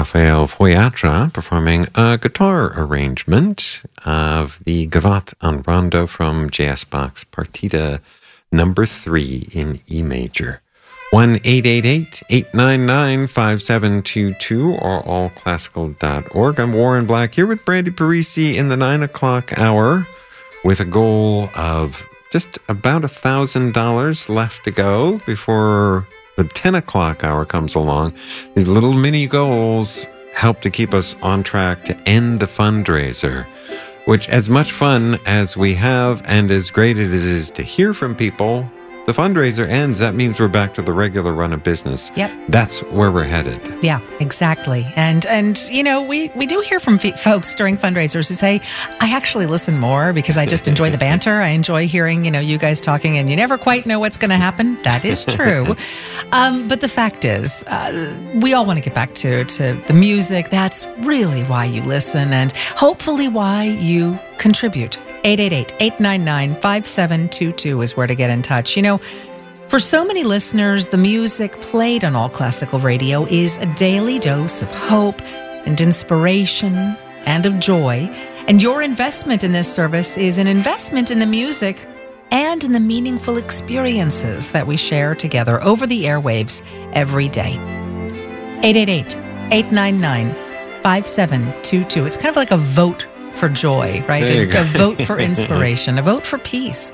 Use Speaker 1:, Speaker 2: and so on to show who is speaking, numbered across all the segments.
Speaker 1: Rafael Foyatra performing a guitar arrangement of the Gavotte en Rondo from J.S. Bach's Partita number 3 in E major. 1-888-899-5722 or allclassical.org. I'm Warren Black here with Brandy Parisi in the 9 o'clock hour with a goal of just about $1,000 left to go before the 10 o'clock hour comes along. These little mini goals help to keep us on track to end the fundraiser, which, as much fun as we have and as great it is to hear from people, the fundraiser ends. That means we're back to the regular run of business.
Speaker 2: Yep.
Speaker 1: That's where we're headed.
Speaker 2: Yeah, exactly. And you know, we do hear from folks during fundraisers who say, I actually listen more because I just enjoy the banter. I enjoy hearing, you guys talking, and you never quite know what's going to happen. That is true. But the fact is, we all want to get back to the music. That's really why you listen and hopefully why you contribute. 888-899-5722 is where to get in touch. For so many listeners, the music played on All Classical Radio is a daily dose of hope and inspiration and of joy. And your investment in this service is an investment in the music and in the meaningful experiences that we share together over the airwaves every day. 888-899-5722. It's kind of like a vote for joy, right? A vote for inspiration, a vote for peace.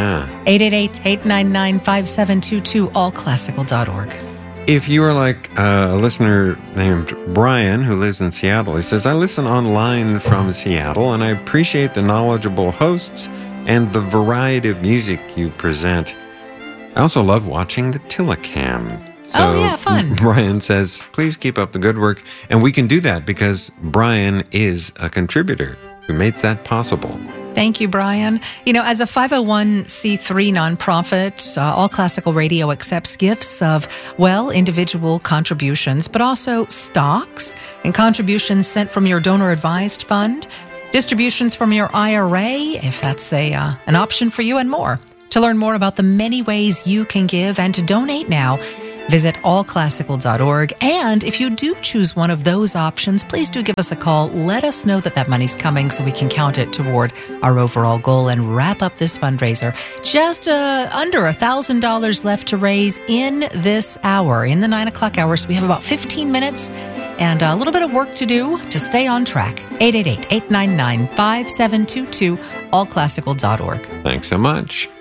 Speaker 2: 888-899-5722, allclassical.org.
Speaker 1: If you are like a listener named Brian who lives in Seattle, he says, I listen online from Seattle and I appreciate the knowledgeable hosts and the variety of music you present. I also love watching the Tillicam. So
Speaker 2: yeah, fun.
Speaker 1: Brian says, please keep up the good work. And we can do that because Brian is a contributor who makes that possible.
Speaker 2: Thank you, Brian. As a 501c3 nonprofit, All Classical Radio accepts gifts of, individual contributions, but also stocks and contributions sent from your donor-advised fund, distributions from your IRA, if that's an option for you, and more. To learn more about the many ways you can give and to donate now, visit allclassical.org. And if you do choose one of those options, please do give us a call. Let us know that money's coming so we can count it toward our overall goal and wrap up this fundraiser. Just under $1,000 left to raise in this hour, in the 9 o'clock hour. So we have about 15 minutes and a little bit of work to do to stay on track. 888-899-5722, allclassical.org.
Speaker 1: Thanks so much.